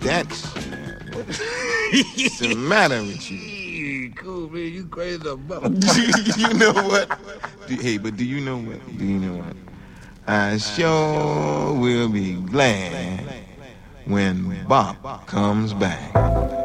that shit. What's the matter with you? Cool, man. You crazy about You know what? Hey, but do you know what? Do you know what? I sure will be glad when Bop comes back.